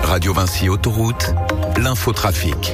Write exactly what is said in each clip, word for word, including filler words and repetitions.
Radio Vinci Autoroute, l'infotrafic.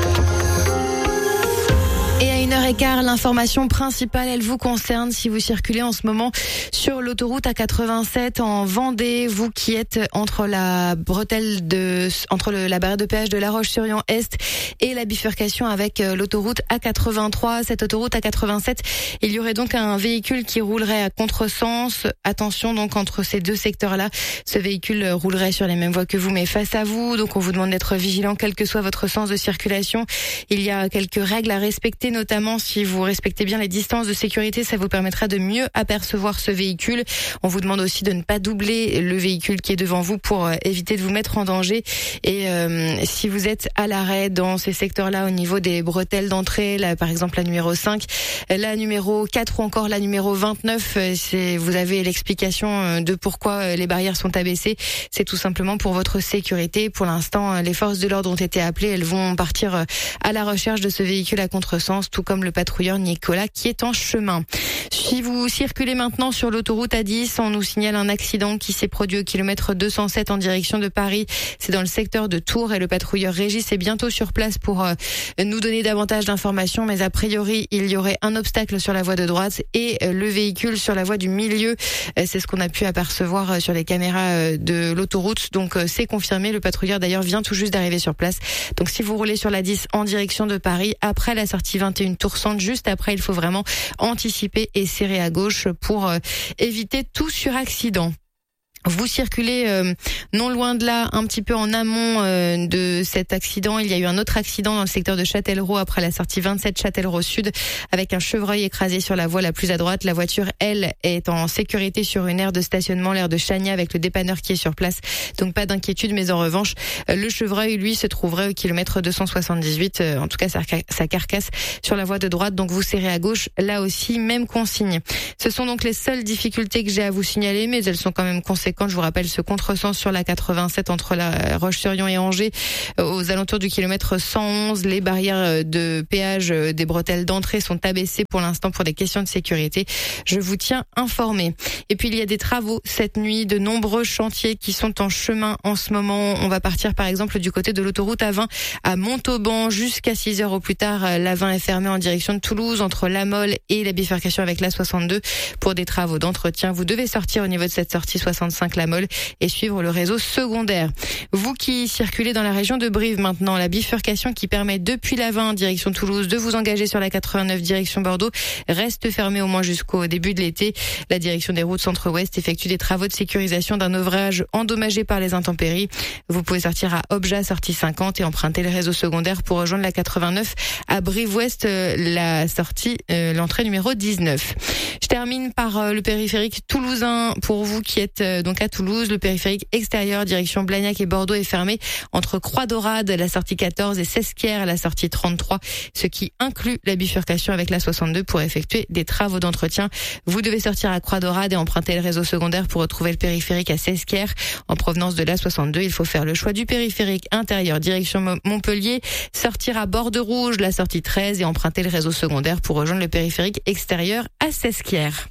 Et à une heure quinze, l'information principale, elle vous concerne si vous circulez en ce moment sur l'autoroute A quatre-vingt-sept en Vendée, vous qui êtes entre la bretelle de, entre le, la barrière de péage de La Roche-sur-Yon Est et la bifurcation avec l'autoroute A quatre-vingt-trois. Cette autoroute A quatre-vingt-sept, il y aurait donc un véhicule qui roulerait à contresens. Attention donc entre ces deux secteurs-là, ce véhicule roulerait sur les mêmes voies que vous, mais face à vous. Donc on vous demande d'être vigilant, quel que soit votre sens de circulation. Il y a quelques règles à respecter, notamment si vous respectez bien les distances de sécurité, ça vous permettra de mieux apercevoir ce véhicule. On vous demande aussi de ne pas doubler le véhicule qui est devant vous pour éviter de vous mettre en danger. Et euh, si vous êtes à l'arrêt dans ces secteurs-là au niveau des bretelles d'entrée, là par exemple la numéro cinq, la numéro quatre ou encore la numéro vingt-neuf, c'est, vous avez l'explication de pourquoi les barrières sont abaissées. C'est tout simplement pour votre sécurité. Pour l'instant, les forces de l'ordre ont été appelées. Elles vont partir à la recherche de ce véhicule à contresens, tout comme le patrouilleur Nicolas qui est en chemin. Si vous circulez maintenant sur l'autoroute A dix, on nous signale un accident qui s'est produit au kilomètre deux cent sept en direction de Paris. C'est dans le secteur de Tours et le patrouilleur Régis est bientôt sur place pour euh, nous donner davantage d'informations. Mais a priori, il y aurait un obstacle sur la voie de droite et euh, le véhicule sur la voie du milieu. Euh, c'est ce qu'on a pu apercevoir euh, sur les caméras euh, de l'autoroute. Donc euh, c'est confirmé. Le patrouilleur d'ailleurs vient tout juste d'arriver sur place. Donc si vous roulez sur la dix en direction de Paris, après la sortie vingt et une Tour Centre, juste après, il faut vraiment anticiper et serrer à gauche pour euh, éviter tout suraccident. Vous circulez euh, non loin de là, un petit peu en amont euh, de cet accident. Il y a eu un autre accident dans le secteur de Châtellerault après la sortie vingt-sept Châtellerault Sud avec un chevreuil écrasé sur la voie la plus à droite. La voiture, elle, est en sécurité sur une aire de stationnement, l'aire de Chagny avec le dépanneur qui est sur place. Donc pas d'inquiétude, mais en revanche, le chevreuil, lui, se trouverait au kilomètre deux cent soixante-dix-huit. Euh, en tout cas, sa, sa carcasse sur la voie de droite. Donc vous serrez à gauche. Là aussi, même consigne. Ce sont donc les seules difficultés que j'ai à vous signaler, mais elles sont quand même conséquentes. Je vous rappelle ce contresens sur la quatre-vingt-sept entre la Roche-sur-Yon et Angers, aux alentours du kilomètre cent onze. Les barrières de péage des bretelles d'entrée sont abaissées pour l'instant pour des questions de sécurité. Je vous tiens informé. Et puis il y a des travaux cette nuit, de nombreux chantiers qui sont en chemin en ce moment. On va partir par exemple du côté de l'autoroute A vingt à Montauban jusqu'à six heures au plus tard. L'A vingt est fermée en direction de Toulouse entre La Mole et la bifurcation avec l'A soixante-deux pour des travaux d'entretien. Vous devez sortir au niveau de cette sortie soixante-cinq La Mole et suivre le réseau secondaire. Vous qui circulez dans la région de Brive maintenant, la bifurcation qui permet depuis la vingt direction Toulouse de vous engager sur la quatre-vingt-neuf direction Bordeaux reste fermée au moins jusqu'au début de l'été. La direction des routes centre-ouest effectue des travaux de sécurisation d'un ouvrage endommagé par les intempéries. Vous pouvez sortir à Obja, sortie cinquante et emprunter le réseau secondaire pour rejoindre la quatre-vingt-neuf à Brive-Ouest, la sortie, euh, l'entrée numéro dix-neuf. Je termine par euh, le périphérique toulousain pour vous qui êtes euh, donc à Toulouse. Le périphérique extérieur direction Blagnac et Bordeaux est fermé entre Croix-Daurade, la sortie quatorze et Sesquières, la sortie trente-trois, ce qui inclut la bifurcation avec la soixante-deux pour effectuer des travaux d'entretien. Vous devez sortir à Croix-Daurade et emprunter le réseau secondaire pour retrouver le périphérique à Sesquières. En provenance de la soixante-deux, il faut faire le choix du périphérique intérieur direction Montpellier, sortir à Bordeaux-Rouge, la sortie treize et emprunter le réseau secondaire pour rejoindre le périphérique extérieur à Sesquières.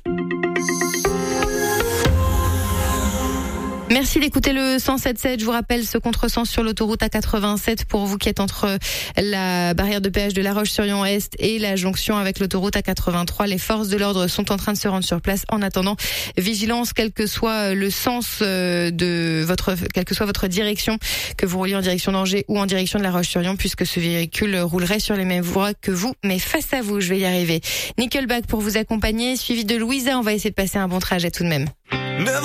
Merci d'écouter le cent sept sept. Je vous rappelle ce contresens sur l'autoroute A quatre-vingt-sept pour vous qui êtes entre la barrière de péage de La Roche-sur-Yon Est et la jonction avec l'autoroute A quatre-vingt-trois. Les forces de l'ordre sont en train de se rendre sur place. En attendant, vigilance, quel que soit le sens de votre, quelle que soit votre direction, que vous rouliez en direction d'Angers ou en direction de La Roche-sur-Yon, puisque ce véhicule roulerait sur les mêmes voies que vous, mais face à vous. Je vais y arriver. Nickelback pour vous accompagner, suivi de Louisa. On va essayer de passer un bon trajet tout de même.